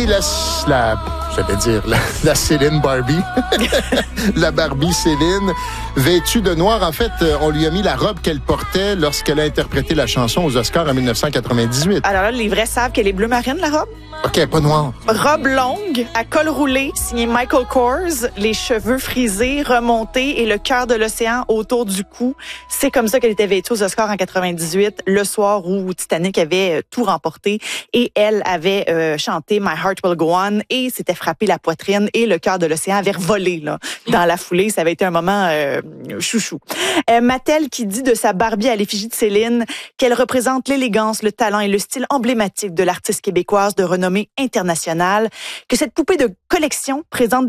la Céline Barbie. La Barbie Céline, vêtue de noir. En fait, on lui a mis la robe qu'elle portait lorsqu'elle a interprété la chanson aux Oscars en 1998. Alors là, les vrais savent qu'elle est bleu marine, la robe. OK, pas noire. Robe longue, à col roulé, signée Michael Kors, les cheveux frisés, remontés et le cœur de l'océan autour du cou. C'est comme ça qu'elle était vêtue aux Oscars en 98, le soir où Titanic avait tout remporté. Et elle avait chanté My Heart Will Go On et s'était frappé la poitrine et le cœur de l'océan avait revolé là, dans la foulée. Ça avait été un moment chouchou. Mattel qui dit de sa Barbie à l'effigie de Céline qu'elle représente l'élégance, le talent et le style emblématique de l'artiste québécoise de renommée internationale, que cette poupée de collection présente